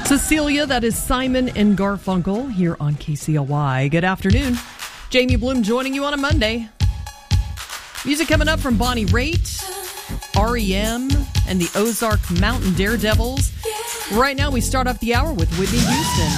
Cecilia, that is Simon and Garfunkel here on KCLY. Good afternoon. Jamie Bloom joining you on a Monday. Music coming up from Bonnie Raitt, REM, and the Ozark Mountain Daredevils. Right now, we start off the hour with Whitney Houston.